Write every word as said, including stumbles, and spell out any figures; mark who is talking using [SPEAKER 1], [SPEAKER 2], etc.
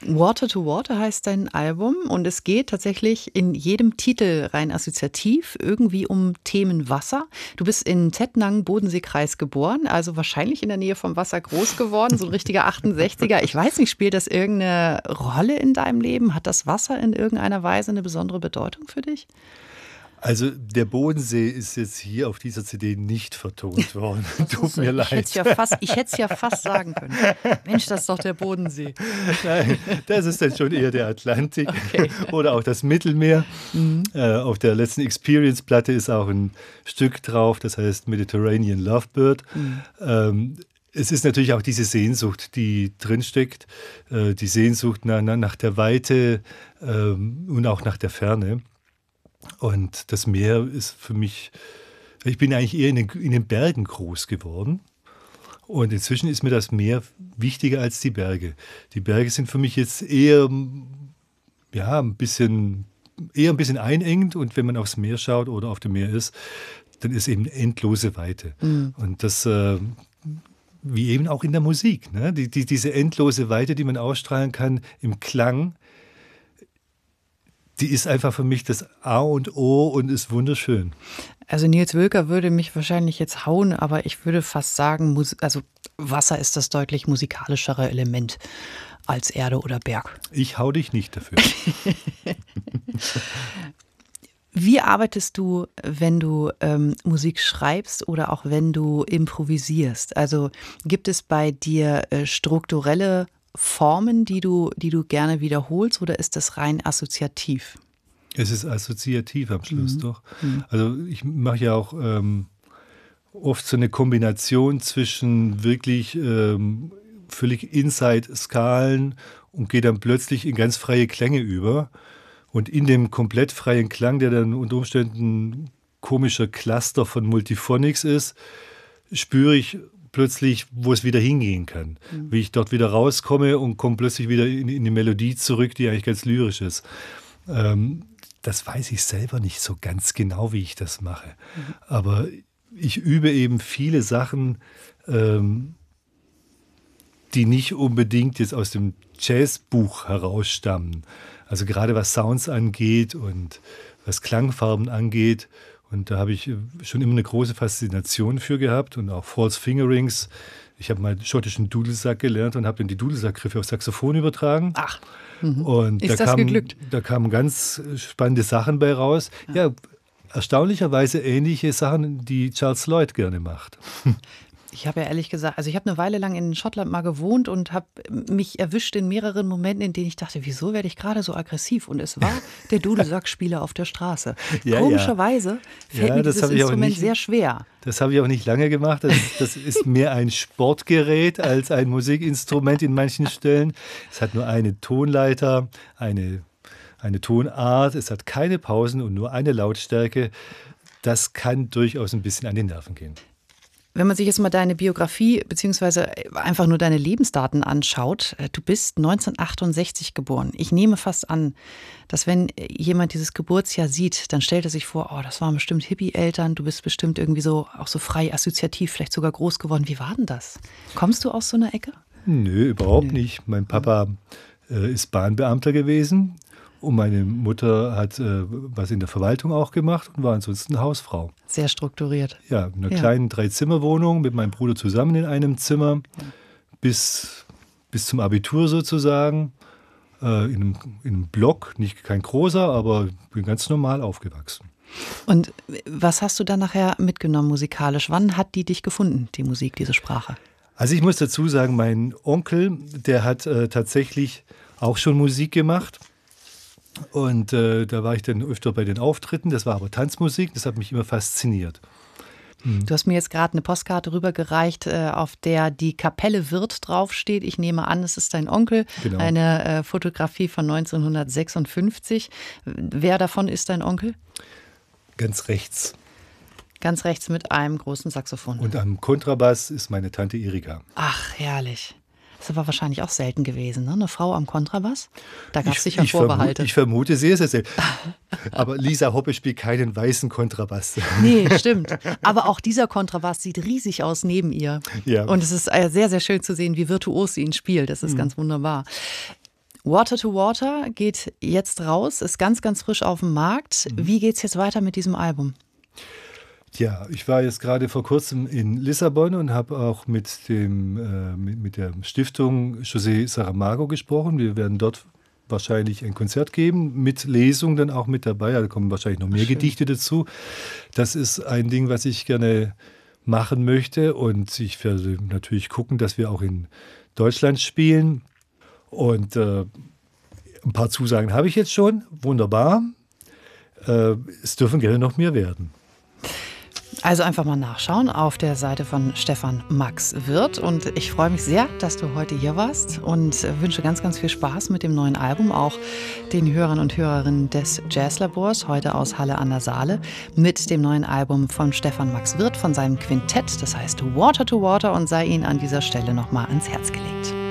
[SPEAKER 1] Water to Water heißt dein Album und es geht tatsächlich in jedem Titel rein assoziativ irgendwie um Themen Wasser. Du bist in Tettnang, Bodenseekreis geboren, also wahrscheinlich in der Nähe vom Wasser groß geworden, so ein richtiger achtundsechziger. Ich weiß nicht, spielt das irgendeine Rolle in deinem Leben? Hat das Wasser in irgendeiner Weise eine besondere Bedeutung für dich?
[SPEAKER 2] Also der Bodensee ist jetzt hier auf dieser C D nicht vertont worden. Tut mir
[SPEAKER 1] ich
[SPEAKER 2] leid.
[SPEAKER 1] Hätte ja fast, ich hätte es ja fast sagen können. Mensch, das ist doch der Bodensee.
[SPEAKER 2] Nein, das ist dann schon eher der Atlantik
[SPEAKER 1] okay.
[SPEAKER 2] oder auch das Mittelmeer.
[SPEAKER 1] Mhm.
[SPEAKER 2] Äh, auf der letzten Experience-Platte ist auch ein Stück drauf, das heißt Mediterranean Lovebird. Mhm. Ähm, es ist natürlich auch diese Sehnsucht, die drinsteckt, äh, die Sehnsucht nach, nach der Weite ähm, und auch nach der Ferne. Und das Meer ist für mich, ich bin eigentlich eher in den, in den Bergen groß geworden. Und inzwischen ist mir das Meer wichtiger als die Berge. Die Berge sind für mich jetzt eher, ja, ein bisschen, eher ein bisschen einengend. Und wenn man aufs Meer schaut oder auf dem Meer ist, dann ist eben endlose Weite. Mhm. Und das, äh, wie eben auch in der Musik, ne? die, die, diese endlose Weite, die man ausstrahlen kann im Klang, die ist einfach für mich das A und O und ist wunderschön.
[SPEAKER 1] Also Nils Wülker würde mich wahrscheinlich jetzt hauen, aber ich würde fast sagen, also Wasser ist das deutlich musikalischere Element als Erde oder Berg.
[SPEAKER 2] Ich hau dich nicht dafür.
[SPEAKER 1] Wie arbeitest du, wenn du ähm, Musik schreibst oder auch wenn du improvisierst? Also gibt es bei dir äh, strukturelle Formen, die du, die du gerne wiederholst, oder ist das rein assoziativ?
[SPEAKER 2] Es ist assoziativ am Schluss,
[SPEAKER 1] mhm.
[SPEAKER 2] doch.
[SPEAKER 1] Mhm.
[SPEAKER 2] Also ich mache ja auch ähm, oft so eine Kombination zwischen wirklich ähm, völlig Inside-Skalen und gehe dann plötzlich in ganz freie Klänge über. Und in dem komplett freien Klang, der dann unter Umständen ein komischer Cluster von Multiphonics ist, spüre ich plötzlich, wo es wieder hingehen kann. Mhm. Wie ich dort wieder rauskomme und komme plötzlich wieder in, in die Melodie zurück, die eigentlich ganz lyrisch ist. Ähm, das weiß ich selber nicht so ganz genau, wie ich das mache. Mhm. Aber ich übe eben viele Sachen, ähm, die nicht unbedingt jetzt aus dem Jazzbuch herausstammen. Also gerade was Sounds angeht und was Klangfarben angeht. Und da habe ich schon immer eine große Faszination für gehabt und auch False Fingerings. Ich habe mal schottischen Dudelsack gelernt und habe dann die Dudelsackgriffe aufs Saxophon übertragen.
[SPEAKER 1] Ach, mhm.
[SPEAKER 2] Und
[SPEAKER 1] ist
[SPEAKER 2] da
[SPEAKER 1] das
[SPEAKER 2] kam,
[SPEAKER 1] geglückt?
[SPEAKER 2] Da kamen ganz spannende Sachen bei raus. Ja. ja, erstaunlicherweise ähnliche Sachen, die Charles Lloyd gerne macht.
[SPEAKER 1] Ich habe ja ehrlich gesagt, also ich habe eine Weile lang in Schottland mal gewohnt und habe mich erwischt in mehreren Momenten, in denen ich dachte, wieso werde ich gerade so aggressiv? Und es war der Dudelsackspieler auf der Straße.
[SPEAKER 2] Ja,
[SPEAKER 1] Komischerweise
[SPEAKER 2] ja.
[SPEAKER 1] fällt
[SPEAKER 2] ja,
[SPEAKER 1] mir dieses Instrument
[SPEAKER 2] nicht,
[SPEAKER 1] sehr schwer.
[SPEAKER 2] Das habe ich auch nicht lange gemacht. Das, das ist mehr ein Sportgerät als ein Musikinstrument in manchen Stellen. Es hat nur eine Tonleiter, eine, eine Tonart, es hat keine Pausen und nur eine Lautstärke. Das kann durchaus ein bisschen an die Nerven gehen.
[SPEAKER 1] Wenn man sich jetzt mal deine Biografie beziehungsweise einfach nur deine Lebensdaten anschaut, du bist neunzehnhundertachtundsechzig geboren. Ich nehme fast an, dass wenn jemand dieses Geburtsjahr sieht, dann stellt er sich vor, oh, das waren bestimmt Hippie-Eltern, du bist bestimmt irgendwie so auch so frei assoziativ, vielleicht sogar groß geworden. Wie war denn das? Kommst du aus so einer Ecke?
[SPEAKER 2] Nö, überhaupt
[SPEAKER 1] Nö.
[SPEAKER 2] nicht. Mein Papa äh, ist Bahnbeamter gewesen. Und meine Mutter hat äh, was in der Verwaltung auch gemacht und war ansonsten Hausfrau.
[SPEAKER 1] Sehr strukturiert.
[SPEAKER 2] Ja, in einer
[SPEAKER 1] ja.
[SPEAKER 2] kleinen Dreizimmerwohnung mit meinem Bruder zusammen in einem Zimmer bis, bis zum Abitur sozusagen. Äh, in, einem, in einem Block, nicht kein großer, aber bin ganz normal aufgewachsen.
[SPEAKER 1] Und was hast du dann nachher mitgenommen musikalisch? Wann hat die dich gefunden, die Musik, diese Sprache?
[SPEAKER 2] Also ich muss dazu sagen, mein Onkel, der hat äh, tatsächlich auch schon Musik gemacht. Und äh, da war ich dann öfter bei den Auftritten. Das war aber Tanzmusik, das hat mich immer fasziniert.
[SPEAKER 1] Mhm. Du hast mir jetzt gerade eine Postkarte rübergereicht, äh, auf der die Kapelle Wirth draufsteht. Ich nehme an, es ist dein Onkel.
[SPEAKER 2] Genau.
[SPEAKER 1] Eine äh, Fotografie von neunzehnhundertsechsundfünfzig. Wer davon ist dein Onkel?
[SPEAKER 2] Ganz rechts.
[SPEAKER 1] Ganz rechts mit einem großen Saxophon.
[SPEAKER 2] Und am Kontrabass ist meine Tante Erika.
[SPEAKER 1] Ach, herrlich. Das ist aber wahrscheinlich auch selten gewesen, ne? Eine Frau am Kontrabass? Da gab es
[SPEAKER 2] ich,
[SPEAKER 1] sicher
[SPEAKER 2] ich
[SPEAKER 1] Vorbehalte.
[SPEAKER 2] Vermute, ich vermute sehr, sehr selten. Aber Lisa Hoppe spielt keinen weißen Kontrabass.
[SPEAKER 1] Nee, stimmt. Aber auch dieser Kontrabass sieht riesig aus neben ihr.
[SPEAKER 2] Ja.
[SPEAKER 1] Und es ist sehr, sehr schön zu sehen, wie virtuos sie ihn spielt. Das ist mhm. ganz wunderbar. Water to Water geht jetzt raus, ist ganz, ganz frisch auf dem Markt. Wie geht's jetzt weiter mit diesem Album?
[SPEAKER 2] Ja, ich war jetzt gerade vor kurzem in Lissabon und habe auch mit, dem, äh, mit, mit der Stiftung José Saramago gesprochen. Wir werden dort wahrscheinlich ein Konzert geben, mit Lesung dann auch mit dabei. Da kommen wahrscheinlich noch mehr
[SPEAKER 1] Schön.
[SPEAKER 2] Gedichte dazu. Das ist ein Ding, was ich gerne machen möchte. Und ich werde natürlich gucken, dass wir auch in Deutschland spielen. Und äh, ein paar Zusagen habe ich jetzt schon. Wunderbar. Äh, es dürfen gerne noch mehr werden.
[SPEAKER 1] Also einfach mal nachschauen auf der Seite von Stefan Max Wirth. Und ich freue mich sehr, dass du heute hier warst und wünsche ganz, ganz viel Spaß mit dem neuen Album. Auch den Hörern und Hörerinnen des Jazzlabors, heute aus Halle an der Saale, mit dem neuen Album von Stefan Max Wirth, von seinem Quintett. Das heißt Water to Water und sei Ihnen an dieser Stelle nochmal ans Herz gelegt.